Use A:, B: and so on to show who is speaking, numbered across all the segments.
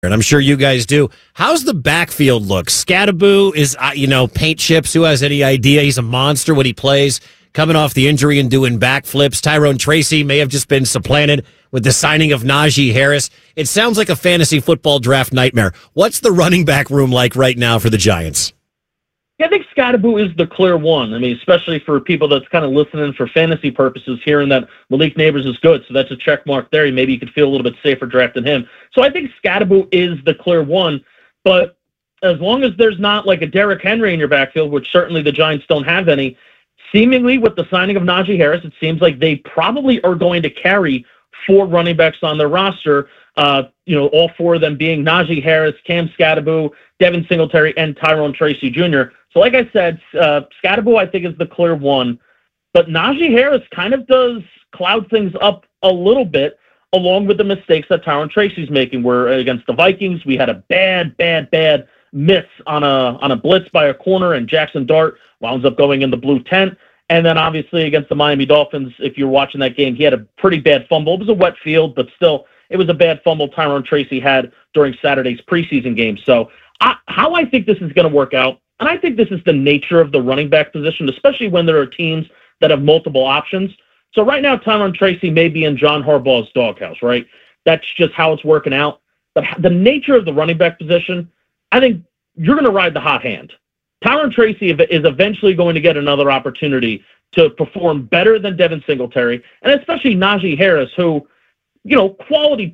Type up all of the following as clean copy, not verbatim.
A: and I'm sure you guys do. How's the backfield look? Scadaboo is, paint chips. Who has any idea? He's a monster when he plays, coming off the injury and doing backflips. Tyrone Tracy may have just been supplanted with the signing of Najee Harris. It sounds like a fantasy football draft nightmare. What's the running back room like right now for the Giants?
B: Yeah, I think Scadaboo is the clear one. I mean, especially for people that's kind of listening for fantasy purposes, hearing that Malik Neighbors is good, so that's a check mark there. Maybe you could feel a little bit safer drafting him. So I think Scadaboo is the clear one, but as long as there's not like a Derrick Henry in your backfield, which certainly the Giants don't have any, seemingly with the signing of Najee Harris, it seems like they probably are going to carry 4 running backs on their roster, all 4 of them being Najee Harris, Cam Scadaboo, Devin Singletary, and Tyrone Tracy Jr. So like I said, Scadaboo I think is the clear one, but Najee Harris kind of does cloud things up a little bit along with the mistakes that Tyrone Tracy's making, where against the Vikings we had a bad miss on a blitz by a corner, and Jackson Dart winds up going in the blue tent. And then obviously against the Miami Dolphins, if you're watching that game, he had a pretty bad fumble. It was a wet field, but still, it was a bad fumble Tyrone Tracy had during Saturday's preseason game. So how I think this is going to work out, and I think this is the nature of the running back position, especially when there are teams that have multiple options. So right now, Tyrone Tracy may be in John Harbaugh's doghouse, right? That's just how it's working out. But the nature of the running back position, I think you're going to ride the hot hand. Tyrone Tracy is eventually going to get another opportunity to perform better than Devin Singletary, and especially Najee Harris, who, quality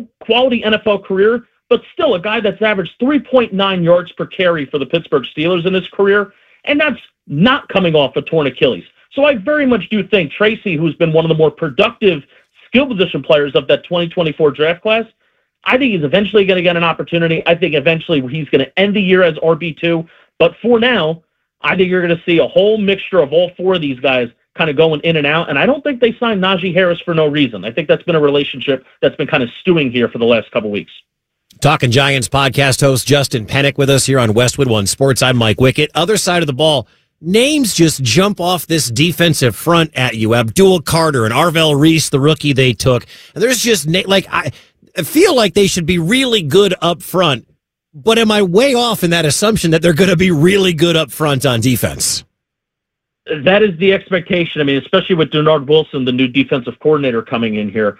B: NFL career, but still a guy that's averaged 3.9 yards per carry for the Pittsburgh Steelers in his career, and that's not coming off a torn Achilles. So I very much do think Tracy, who's been one of the more productive skill position players of that 2024 draft class, I think he's eventually going to get an opportunity. I think eventually he's going to end the year as RB2. But for now, I think you're going to see a whole mixture of all 4 of these guys kind of going in and out. And I don't think they signed Najee Harris for no reason. I think that's been a relationship that's been kind of stewing here for the last couple weeks.
A: Talking Giants podcast host Justin Pennick with us here on Westwood One Sports. I'm Mike Wickett. Other side of the ball, names just jump off this defensive front at you. Abdul Carter and Arvell Reese, the rookie they took. And there's just, I feel like they should be really good up front. But am I way off in that assumption that they're going to be really good up front on defense?
B: That is the expectation. I mean, especially with Denard Wilson, the new defensive coordinator coming in here.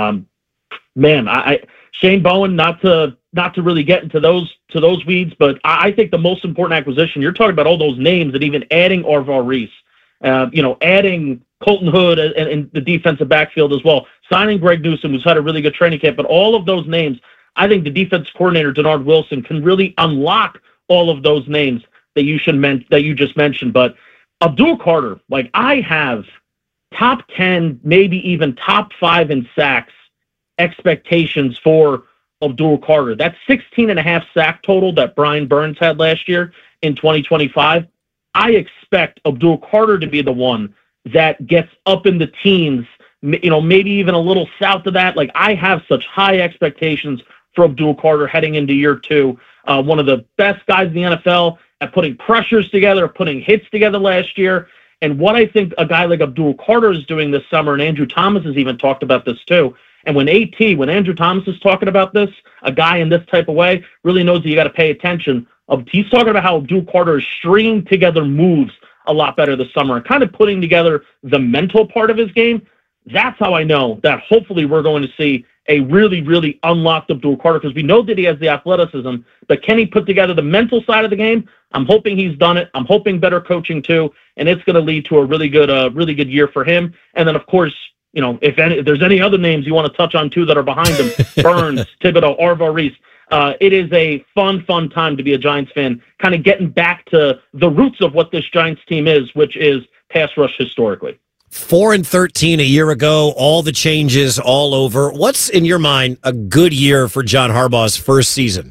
B: Shane Bowen, not to really get into those weeds, but I think the most important acquisition, you're talking about all those names and even adding Arvell Reese, adding Colton Hood and the defensive backfield as well, signing Greg Newsome, who's had a really good training camp, but all of those names, I think the defense coordinator, Denard Wilson, can really unlock all of those names that you just mentioned. But Abdul Carter, I have top 10, maybe even top 5 in sacks expectations for Abdul Carter. That's 16.5 sack total that Brian Burns had last year in 2025. I expect Abdul Carter to be the one that gets up in the teens, maybe even a little south of that. I have such high expectations for Abdul Carter heading into year 2. One of the best guys in the NFL at putting pressures together, putting hits together last year. And what I think a guy like Abdul Carter is doing this summer, and Andrew Thomas has even talked about this too. And when Andrew Thomas is talking about this, a guy in this type of way really knows that you got to pay attention. He's talking about how Abdul Carter is stringing together moves a lot better this summer and kind of putting together the mental part of his game. That's how I know that hopefully we're going to see a really, really unlocked Abdul Carter, because we know that he has the athleticism, but can he put together the mental side of the game? I'm hoping he's done it. I'm hoping better coaching too, and it's going to lead to a really good year for him. And then, of course, if there's any other names you want to touch on too that are behind him, Burns, Thibodeau, Arvell Reese, it is a fun time to be a Giants fan, kind of getting back to the roots of what this Giants team is, which is pass rush historically.
A: 4-13 a year ago, all the changes all over. What's, in your mind, a good year for John Harbaugh's first season?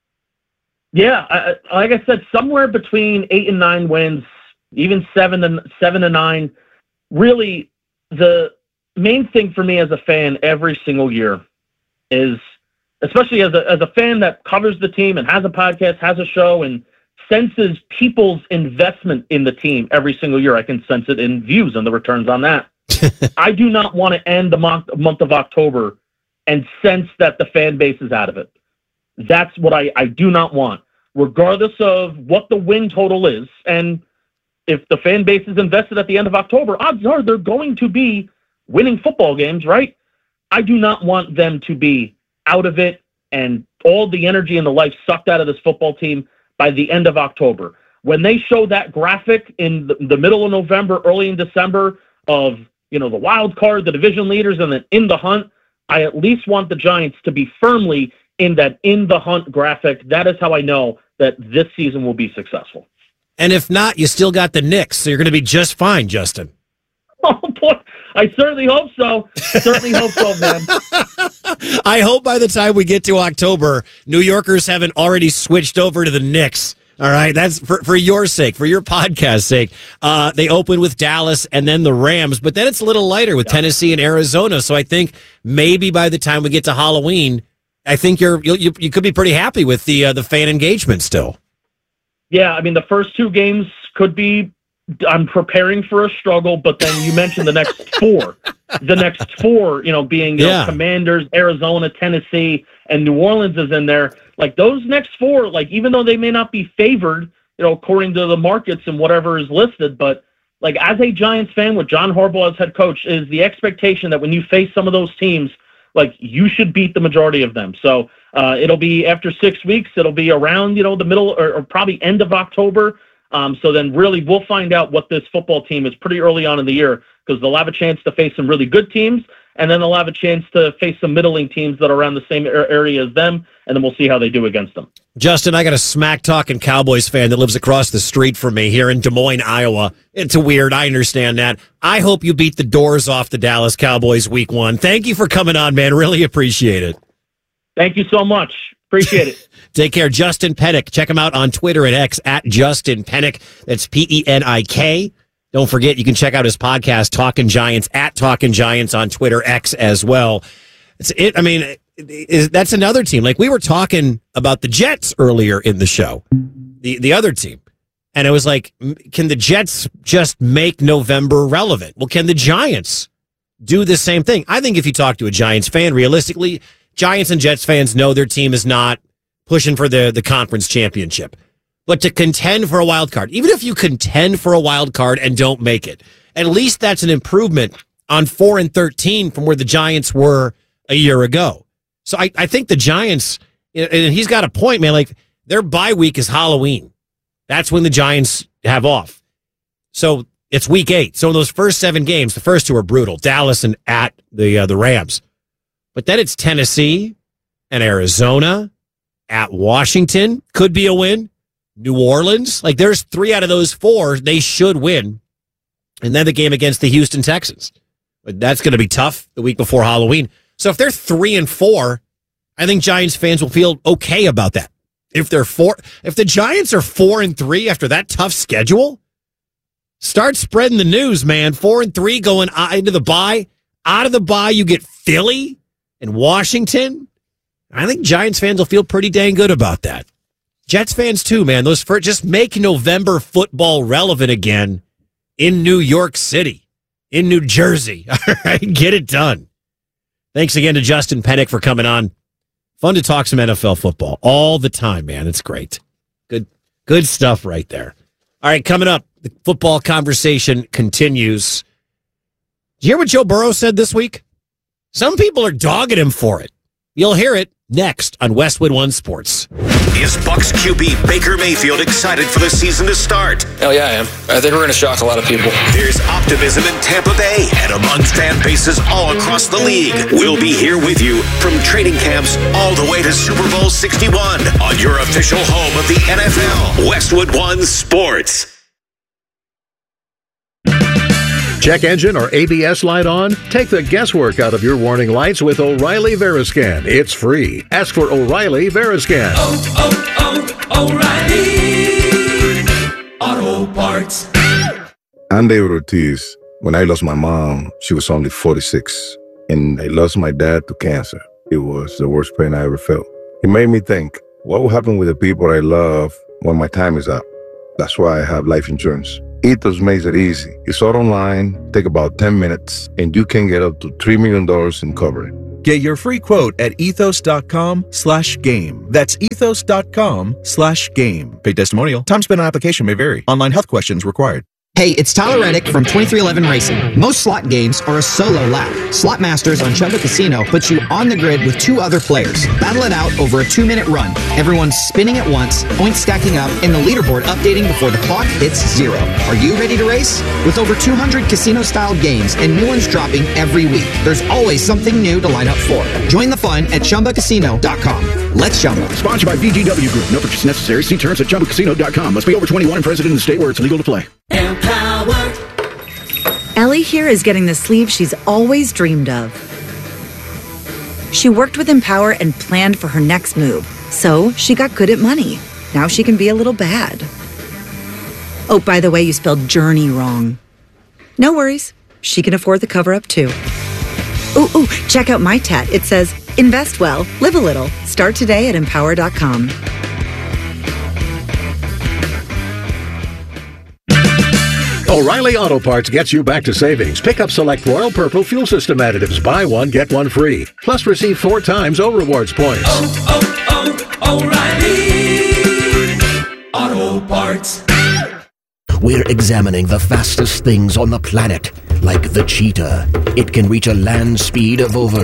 B: Yeah, like I said, somewhere between 8 and 9 wins, even 7 to 9. Really, the main thing for me as a fan every single year is, especially as a fan that covers the team and has a podcast, has a show, and senses people's investment in the team every single year. I can sense it in views and the returns on that. I do not want to end the month of October and sense that the fan base is out of it. That's what I do not want, regardless of what the win total is. And if the fan base is invested at the end of October, odds are they're going to be winning football games, right? I do not want them to be out of it and all the energy and the life sucked out of this football team by the end of October. When they show that graphic in the middle of November, early in December of, the wild card, the division leaders, and then in the hunt, I at least want the Giants to be firmly in that in the hunt graphic. That is how I know that this season will be successful.
A: And if not, you still got the Knicks, so you're going to be just fine, Justin.
B: Oh, boy. I certainly hope so. Man.
A: I hope by the time we get to October, New Yorkers haven't already switched over to the Knicks. All right, that's for your sake, for your podcast's sake. They open with Dallas and then the Rams, but then it's a little lighter with Tennessee and Arizona. So I think maybe by the time we get to Halloween, I think you could be pretty happy with the fan engagement still.
B: Yeah, I mean the first two games could be. I'm preparing for a struggle, but then you mentioned the next four. The next four, being Commanders, Arizona, Tennessee, and New Orleans is in there. Like those next four, like even though they may not be favored, according to the markets and whatever is listed, but like as a Giants fan with John Harbaugh as head coach, is the expectation that when you face some of those teams, like you should beat the majority of them. So it'll be after 6 weeks. It'll be around, the middle or probably end of October. So then really we'll find out what this football team is pretty early on in the year because they'll have a chance to face some really good teams and then they'll have a chance to face some middling teams that are around the same area as them, and then we'll see how they do against them.
A: Justin, I got a smack-talking Cowboys fan that lives across the street from me here in Des Moines, Iowa. It's weird. I understand that. I hope you beat the doors off the Dallas Cowboys week 1. Thank you for coming on, man. Really appreciate it.
B: Thank you so much. Appreciate it.
A: Take care. Justin Penik. Check him out on Twitter at X at Justin Penik. That's Penik. Don't forget, you can check out his podcast, Talkin' Giants, at Talkin' Giants on Twitter, X as well. That's another team. Like we were talking about the Jets earlier in the show, the other team. And it was like, can the Jets just make November relevant? Well, can the Giants do the same thing? I think if you talk to a Giants fan, realistically, Giants and Jets fans know their team is not pushing for the conference championship. But to contend for a wild card, even if you contend for a wild card and don't make it, at least that's an improvement on 4-13 from where the Giants were a year ago. So I think the Giants, and he's got a point, man, like their bye week is Halloween. That's when the Giants have off. So it's week 8. So in those first 7 games, the first 2 are brutal, Dallas and at the Rams. But then it's Tennessee and Arizona, at Washington, could be a win. New Orleans, like there's 3 out of those 4 they should win. And then the game against the Houston Texans. But that's going to be tough the week before Halloween. So if they're 3-4, I think Giants fans will feel okay about that. If the Giants are 4-3 after that tough schedule, start spreading the news, man. 4-3 going into the bye. Out of the bye, you get Philly and Washington. I think Giants fans will feel pretty dang good about that. Jets fans too, man. Just make November football relevant again in New York City, in New Jersey. All right, get it done. Thanks again to Justin Penik for coming on. Fun to talk some NFL football all the time, man. It's great. Good stuff right there. All right, coming up, the football conversation continues. Did you hear what Joe Burrow said this week? Some people are dogging him for it. You'll hear it next on Westwood One Sports.
C: Is Bucs QB Baker Mayfield excited for the season to start?
D: Hell yeah, I am. I think we're going to shock a lot of people.
C: There's optimism in Tampa Bay and among fan bases all across the league. We'll be here with you from training camps all the way to Super Bowl 61 on your official home of the NFL, Westwood One Sports.
E: Check engine or ABS light on? Take the guesswork out of your warning lights with O'Reilly Veriscan. It's free. Ask for O'Reilly Veriscan.
F: O'Reilly Auto Parts.
G: I'm David Ortiz. When I lost my mom, she was only 46. And I lost my dad to cancer. It was the worst pain I ever felt. It made me think, what will happen with the people I love when my time is up? That's why I have life insurance. Ethos makes it easy. It's all online, take about 10 minutes, and you can get up to $3 million in coverage.
H: Get your free quote at ethos.com/game. That's ethos.com/game. Paid testimonial. Time spent on application may vary. Online health questions required.
I: Hey, it's Tyler Reddick from 2311 Racing. Most slot games are a solo lap. Slot Masters on Chumba Casino puts you on the grid with 2 other players. Battle it out over a 2-minute run. Everyone's spinning at once, points stacking up, and the leaderboard updating before the clock hits 0. Are you ready to race? With over 200 casino-style games and new ones dropping every week, there's always something new to line up for. Join the fun at ChumbaCasino.com. Let's Chumba.
J: Sponsored by VGW Group. No purchase necessary. See terms at ChumbaCasino.com. Must be over 21 and present in the state where it's legal to play.
K: Empower. Ellie here is getting the sleeve she's always dreamed of. She worked with Empower and planned for her next move, so she got good at money. Now she can be a little bad. Oh, by the way, you spelled journey wrong. No worries. She can afford the cover-up too. Ooh, check out my tat. It says, invest well, live a little. Start today at Empower.com.
E: O'Reilly Auto Parts gets you back to savings. Pick up select Royal Purple fuel system additives. Buy one, get one free. Plus receive 4 times O-Rewards points.
F: O'Reilly Auto Parts.
L: We're examining the fastest things on the planet, like the cheetah. It can reach a land speed of over...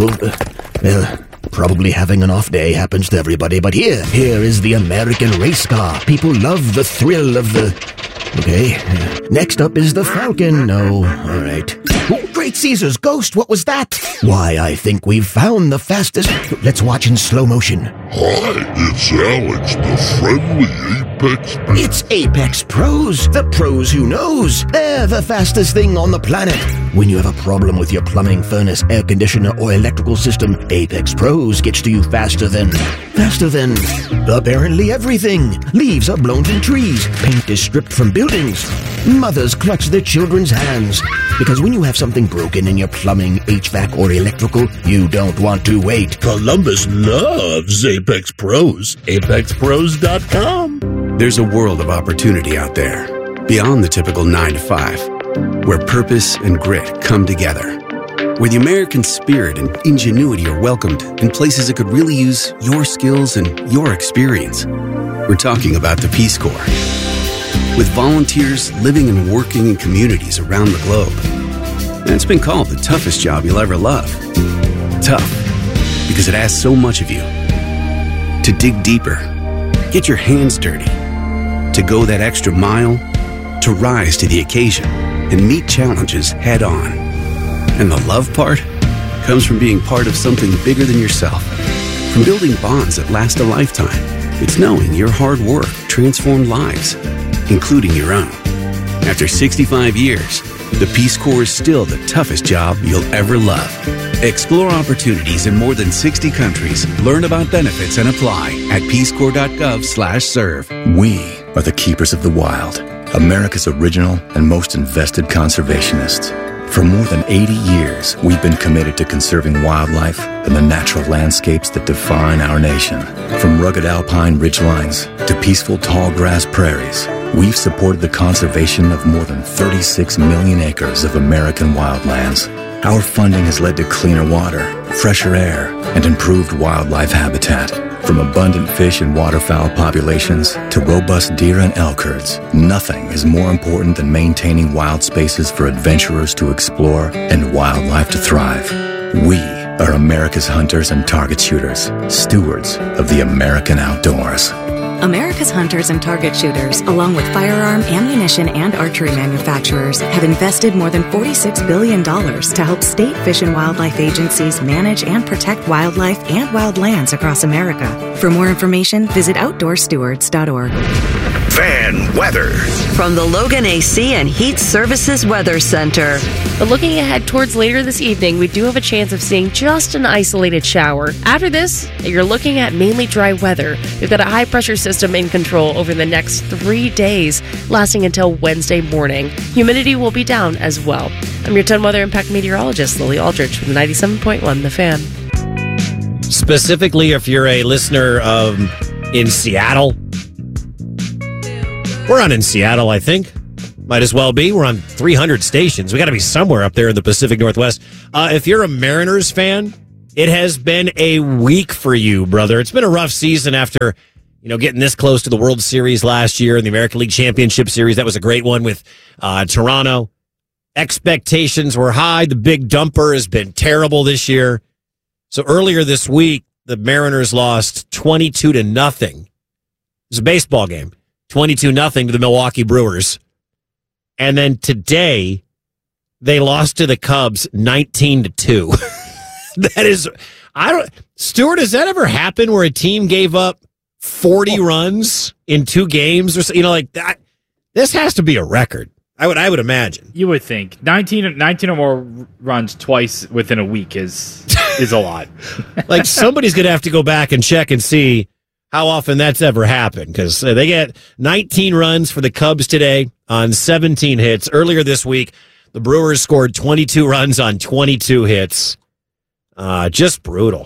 L: probably having an off day happens to everybody, but here is the American race car. People love the thrill of the... Okay, next up is the Falcon. No, all right. Oh, great Caesar's ghost, what was that? Why, I think we've found the fastest... Let's watch in slow motion.
M: Hi, it's Alex, the friendly Apex...
L: It's Apex Pros, the pros who knows. They're the fastest thing on the planet. When you have a problem with your plumbing, furnace, air conditioner, or electrical system, Apex Pros gets to you faster than apparently everything. Leaves are blown from trees. Paint is stripped from buildings. Mothers clutch their children's hands. Because when you have something broken in your plumbing, HVAC, or electrical, you don't want to wait.
N: Columbus loves Apex Pros. ApexPros.com.
O: There's a world of opportunity out there, beyond the typical 9 to 5, where purpose and grit come together. Where the American spirit and ingenuity are welcomed in places that could really use your skills and your experience. We're talking about the Peace Corps. With volunteers living and working in communities around the globe. And it's been called the toughest job you'll ever love. Tough, because it asks so much of you. To dig deeper, get your hands dirty, to go that extra mile, to rise to the occasion and meet challenges head on. And the love part comes from being part of something bigger than yourself. From building bonds that last a lifetime. It's knowing your hard work transformed lives, including your own. After 65 years, the Peace Corps is still the toughest job you'll ever love. Explore opportunities in more than 60 countries. Learn about benefits and apply at peacecorps.gov/serve.
P: We are the keepers of the wild, America's original and most invested conservationists. For more than 80 years, we've been committed to conserving wildlife and the natural landscapes that define our nation. From rugged alpine ridgelines to peaceful tall grass prairies, we've supported the conservation of more than 36 million acres of American wildlands. Our funding has led to cleaner water, fresher air, and improved wildlife habitat. From abundant fish and waterfowl populations to robust deer and elk herds, nothing is more important than maintaining wild spaces for adventurers to explore and wildlife to thrive. We are America's hunters and target shooters, stewards of the American outdoors.
Q: America's hunters and target shooters, along with firearm, ammunition, and archery manufacturers, have invested more than $46 billion to help state fish and wildlife agencies manage and protect wildlife and wildlands across America. For more information, visit OutdoorStewards.org.
C: Fan weather.
R: From the Logan AC and Heat Services Weather Center.
S: But looking ahead towards later this evening, we do have a chance of seeing just an isolated shower. After this, you're looking at mainly dry weather. We've got a high-pressure system in control over the next 3 days, lasting until Wednesday morning. Humidity will be down as well. I'm your 10 Weather Impact meteorologist, Lily Aldrich, from 97.1 The Fan.
A: Specifically, if you're a listener in Seattle, we're on in Seattle, I think. Might as well be. We're on 300 stations. We got to be somewhere up there in the Pacific Northwest. If you're a Mariners fan, It has been a week for you, brother. It's been a rough season after, getting this close to the World Series last year and the American League Championship Series. That was a great one with Toronto. Expectations were high. The big dumper has been terrible this year. So earlier this week, the Mariners lost 22-0. It was a baseball game. 22-0 to the Milwaukee Brewers. And then today, they lost to the Cubs 19-2. That is, Stuart, has that ever happened where a team gave up 40 runs in 2 games or so? Like that? This has to be a record. I would imagine.
T: You would think 19 or more runs twice within a week is a lot.
A: Like somebody's going to have to go back and check and see how often that's ever happened, because they get 19 runs for the Cubs today on 17 hits. Earlier this week, the Brewers scored 22 runs on 22 hits. Just brutal.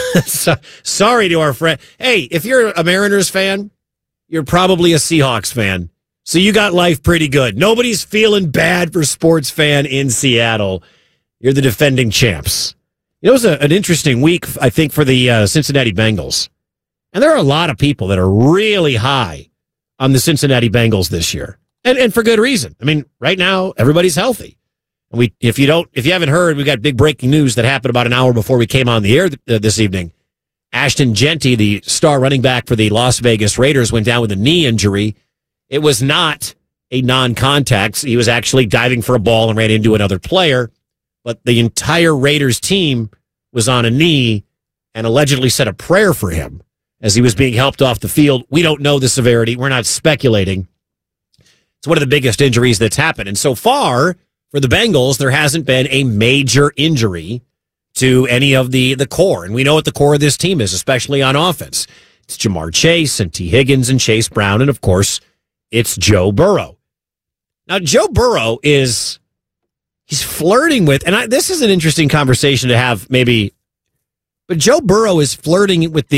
A: Sorry to our friend. Hey, if you're a Mariners fan, you're probably a Seahawks fan. So you got life pretty good. Nobody's feeling bad for sports fan in Seattle. You're the defending champs. It was an interesting week, I think, for the Cincinnati Bengals. And there are a lot of people that are really high on the Cincinnati Bengals this year. And for good reason. I mean, right now, everybody's healthy. And if you haven't heard, we got big breaking news that happened about an hour before we came on the air this evening. Ashton Genty, the star running back for the Las Vegas Raiders, went down with a knee injury. It was not a non-contact. He was actually diving for a ball and ran into another player. But the entire Raiders team was on a knee and allegedly said a prayer for him as he was being helped off the field. We don't know the severity. We're not speculating. It's one of the biggest injuries that's happened. And so far, for the Bengals, there hasn't been a major injury to any of the core. And we know what the core of this team is, especially on offense. It's Jamar Chase and T. Higgins and Chase Brown. And, of course, it's Joe Burrow. Now, Joe Burrow he's flirting with, and this is an interesting conversation to have maybe, but Joe Burrow is flirting with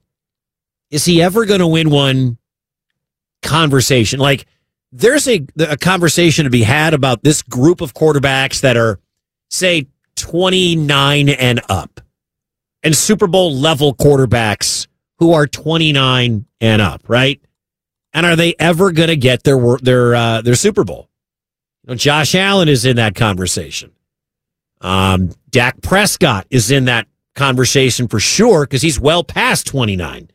A: is he ever going to win one conversation? Like, there's a conversation to be had about this group of quarterbacks that are, say, 29 and up, and Super Bowl level quarterbacks who are 29 and up, right? And are they ever going to get their Super Bowl? Josh Allen is in that conversation. Dak Prescott is in that conversation for sure because he's well past 29.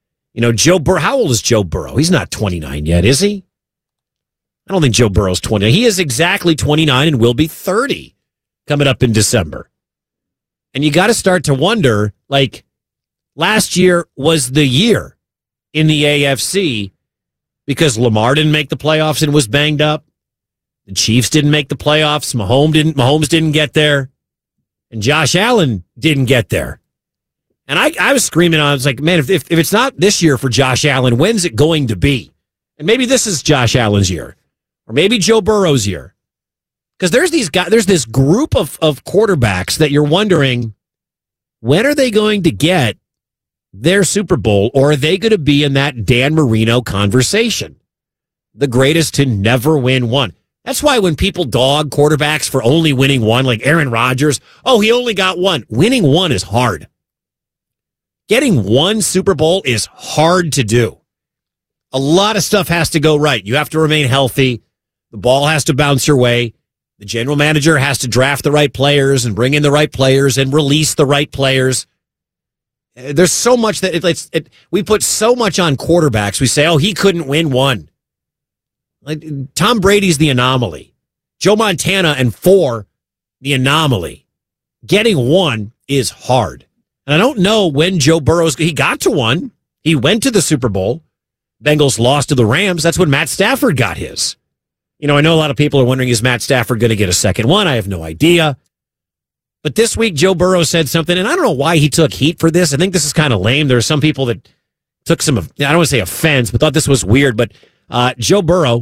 A: Joe Burrow. How old is Joe Burrow? He's not 29 yet, is he? I don't think Joe Burrow's 20. He is exactly 29 and will be 30 coming up in December. And you got to start to wonder, like, last year was the year in the AFC because Lamar didn't make the playoffs and was banged up. The Chiefs didn't make the playoffs. Mahomes didn't get there. And Josh Allen didn't get there. And I was screaming on, I was like, man, if it's not this year for Josh Allen, when's it going to be? And maybe this is Josh Allen's year. Or maybe Joe Burrow's year. Because there's this group of quarterbacks that you're wondering, when are they going to get their Super Bowl, or are they going to be in that Dan Marino conversation? The greatest to never win one. That's why when people dog quarterbacks for only winning one, like Aaron Rodgers, he only got one. Winning one is hard. Getting one Super Bowl is hard to do. A lot of stuff has to go right. You have to remain healthy. The ball has to bounce your way. The general manager has to draft the right players and bring in the right players and release the right players. There's so much that we put so much on quarterbacks. We say, he couldn't win one. Like Tom Brady's the anomaly. Joe Montana and 4, the anomaly. Getting one is hard. And I don't know when Joe he got to one. He went to the Super Bowl. Bengals lost to the Rams. That's when Matt Stafford got his. I know a lot of people are wondering, is Matt Stafford going to get a second one? I have no idea. But this week, Joe Burrow said something, and I don't know why he took heat for this. I think this is kind of lame. There are some people that took I don't want to say offense, but thought this was weird. But Joe Burrow,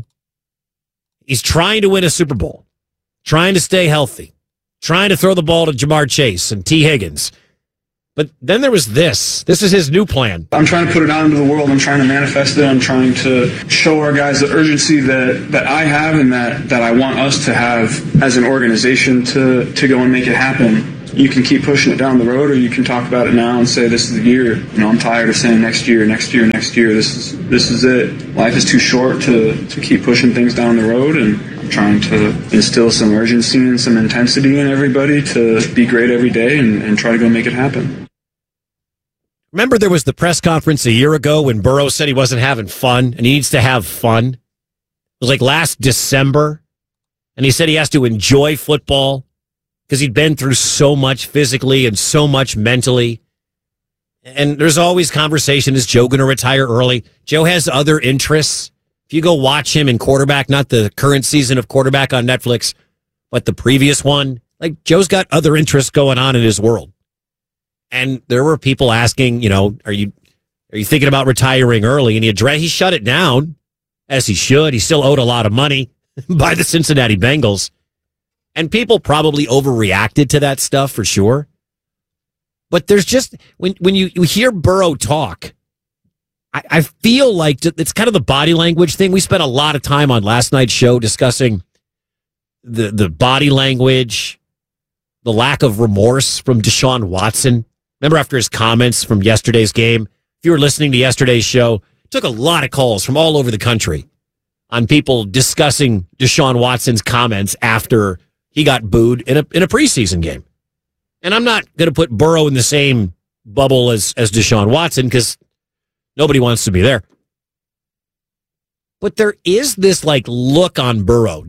A: he's trying to win a Super Bowl, trying to stay healthy, trying to throw the ball to Jamar Chase and T. Higgins. But then there was this. This is his new plan.
U: I'm trying to put it out into the world. I'm trying to manifest it. I'm trying to show our guys the urgency that I have and that I want us to have as an organization to go and make it happen. you can keep pushing it down the road, or you can talk about it now and say, this is the year. You know, I'm tired of saying next year. This is it. Life is too short to keep pushing things down the road, and I'm trying to instill some urgency and some intensity in everybody to be great every day and try to go make it happen.
A: Remember there was the press conference a year ago when Burrow said he wasn't having fun and he needs to have fun? It was like last December, and he said he has to enjoy football because he'd been through so much physically and so much mentally. And there's always conversation, is Joe going to retire early? Joe has other interests. If you go watch him in quarterback, not the current season of quarterback on Netflix, but the previous one, like Joe's got other interests going on in his world. And there were people asking, you know, are you thinking about retiring early? And he shut it down, as he should. He still owed a lot of money by the Cincinnati Bengals. And people probably overreacted to that stuff for sure. But there's just, when you hear Burrow talk, I feel like it's kind of the body language thing. We spent a lot of time on last night's show discussing the body language, the lack of remorse from Deshaun Watson. Remember after his comments from yesterday's game? If you were listening to yesterday's show, it took a lot of calls from all over the country on people discussing Deshaun Watson's comments after he got booed in a preseason game. And I'm not going to put Burrow in the same bubble as Deshaun Watson because nobody wants to be there. But there is this like look on Burrow.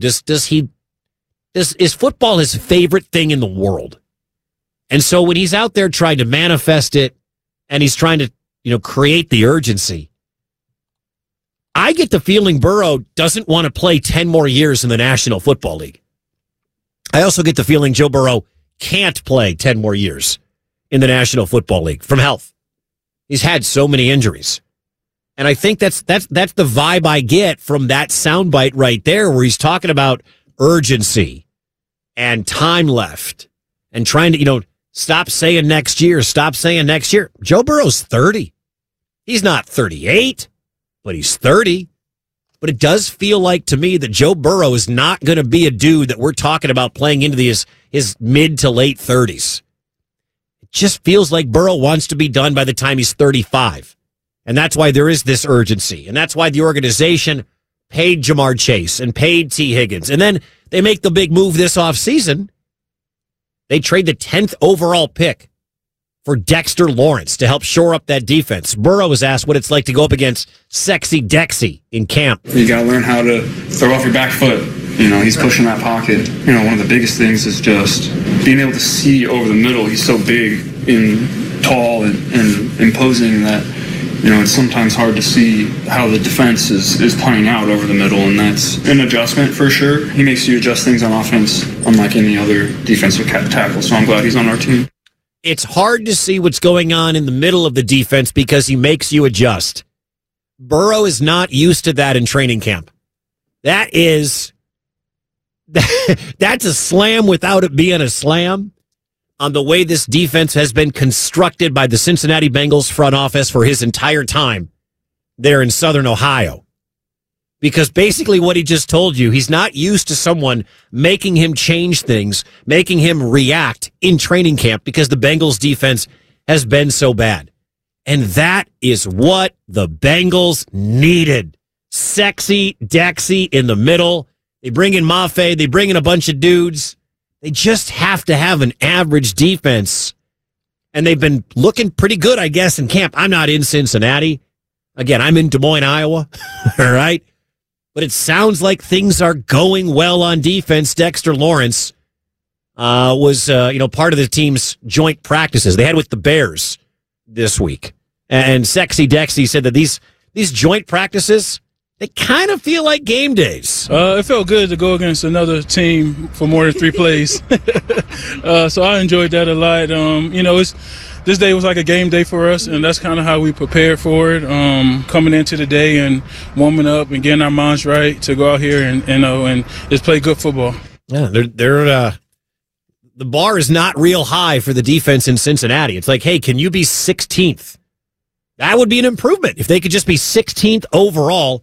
A: Is football his favorite thing in the world? And so when he's out there trying to manifest it and he's trying to, you know, create the urgency, I get the feeling Burrow doesn't want to play 10 more years in the National Football League. I also get the feeling Joe Burrow can't play 10 more years in the National Football League from health. He's had so many injuries. And I think that's the vibe I get from that soundbite right there where he's talking about urgency and time left and trying to, you know, stop saying next year. Joe Burrow's 30. He's not 38, but he's 30. But it does feel like to me that Joe Burrow is not going to be a dude that we're talking about playing into his mid to late 30s. It just feels like Burrow wants to be done by the time he's 35. And that's why there is this urgency. And that's why the organization paid Jamar Chase and paid T. Higgins. And then they make the big move this offseason. They trade the 10th overall pick for Dexter Lawrence to help shore up that defense. Burrow was asked what it's like to go up against Sexy Dexy in camp.
U: You got to learn how to throw off your back foot. You know, he's pushing that pocket. You know, one of the biggest things is just being able to see over the middle. He's so big and tall and imposing that, you know, it's sometimes hard to see how the defense is playing out over the middle, and that's an adjustment for sure. He makes you adjust things on offense unlike any other defensive tackle, so I'm glad he's on our team.
A: It's hard to see what's going on in the middle of the defense because he makes you adjust. Burrow is not used to that in training camp. That's a slam without it being a slam on the way this defense has been constructed by the Cincinnati Bengals front office for his entire time there in Southern Ohio. Because basically what he just told you, he's not used to someone making him change things, making him react in training camp because the Bengals defense has been so bad. And that is what the Bengals needed. Sexy Dexy in the middle. They bring in Mafe. They bring in a bunch of dudes. They just have to have an average defense. And they've been looking pretty good, I guess, in camp. I'm not in Cincinnati. Again, I'm in Des Moines, Iowa. All right. But it sounds like things are going well on defense. Dexter Lawrence was part of the team's joint practices they had with the Bears this week. And Sexy Dexy said that these joint practices, they kind of feel like game days.
B: It felt good to go against another team for more than 3 plays. So I enjoyed that a lot. This day was like a game day for us, and that's kind of how we prepared for it. Coming into the day and warming up and getting our minds right to go out here and just play good football.
A: Yeah, the bar is not real high for the defense in Cincinnati. It's like, hey, can you be 16th? That would be an improvement if they could just be 16th overall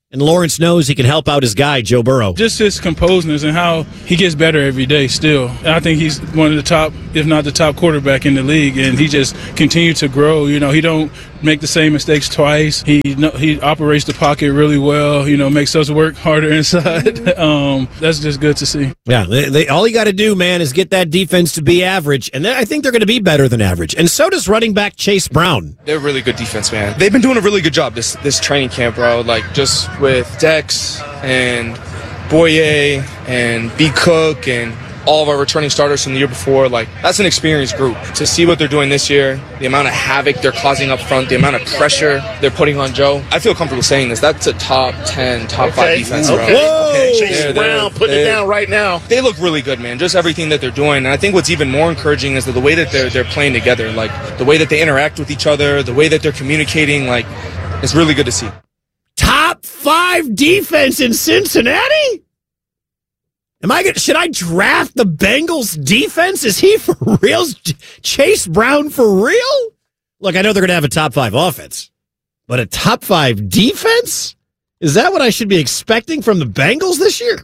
A: And Lawrence knows he can help out his guy, Joe Burrow.
B: Just his composedness and how he gets better every day still. And I think he's one of the top, if not the top quarterback in the league, and he just continues to grow. You know, he don't make the same mistakes twice. He operates the pocket really well, you know, makes us work harder inside. That's just good to see.
A: Yeah, all you got to do, man, is get that defense to be average, and I think they're going to be better than average. And so does running back Chase Brown.
D: They're a really good defense, man. They've been doing a really good job this training camp, bro. Like, just with Dex and Boye and B. Cook and all of our returning starters from the year before, like, that's an experienced group. To see what they're doing this year, the amount of havoc they're causing up front, the amount of pressure they're putting on Joe, I feel comfortable saying this. That's a top 10, top 5 defense, bro.
N: Chase Brown, put it down right now.
D: They look really good, man. Just everything that they're doing. And I think what's even more encouraging is the way that they're playing together, like the way that they interact with each other, the way that they're communicating. Like, it's really good to see.
A: Top 5 defense in Cincinnati? Should I draft the Bengals defense? Is he for real? Chase Brown for real? Look, I know they're going to have a top 5 offense, but a top 5 defense? Is that what I should be expecting from the Bengals this year?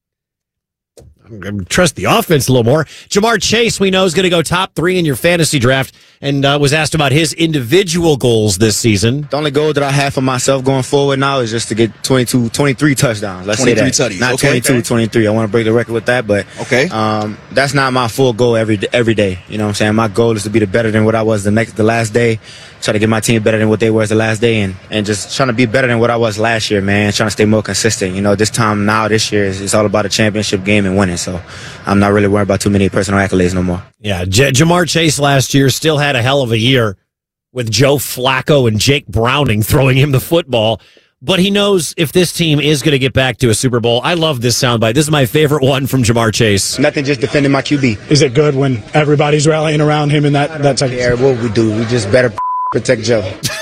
A: I trust the offense a little more. Jamar Chase, we know, is going to go top 3 in your fantasy draft, and was asked about his individual goals this season.
V: The only goal that I have for myself going forward now is just to get 23 touchdowns. Let's say that. 23 tutties. Not 22, 23. I want to break the record with that, but that's not my full goal every day. You know what I'm saying? My goal is to be better than what I was the last day. Try to get my team better than what they were the last day, and just trying to be better than what I was last year, man. Trying to stay more consistent. You know, this year it's all about a championship game and winning. So I'm not really worried about too many personal accolades no more.
A: Yeah, Jamar Chase last year still had a hell of a year with Joe Flacco and Jake Browning throwing him the football. But he knows if this team is going to get back to a Super Bowl. I love this soundbite. This is my favorite one from Jamar Chase.
V: Nothing, just defending my QB.
W: Is it good when everybody's rallying around him and that type of
V: stuff? What we do, we just better protect Joe.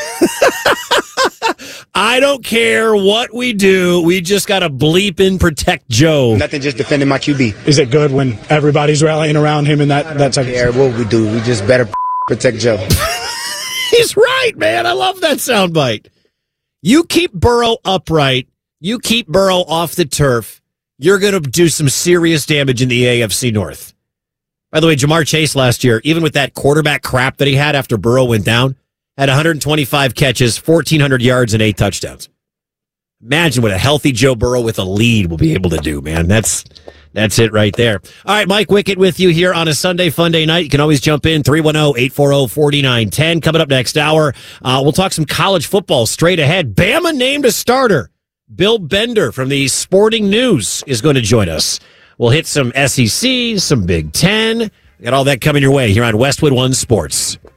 A: I don't care what we do. We just got to bleep and protect Joe.
V: Nothing, just defending my QB.
W: Is it good when everybody's rallying around him and that type of stuff?
V: What we do, we just better protect Joe.
A: He's right, man. I love that soundbite. You keep Burrow upright, you keep Burrow off the turf, you're going to do some serious damage in the AFC North. By the way, Jamar Chase last year, even with that quarterback crap that he had after Burrow went down, had 125 catches, 1,400 yards, and 8 touchdowns. Imagine what a healthy Joe Burrow with a lead will be able to do, man. That's it right there. All right, Mike Wickett with you here on a Sunday Funday night. You can always jump in, 310-840-4910. Coming up next hour, we'll talk some college football straight ahead. Bama named a starter. Bill Bender from the Sporting News is going to join us. We'll hit some SEC, some Big Ten. Got all that coming your way here on Westwood One Sports.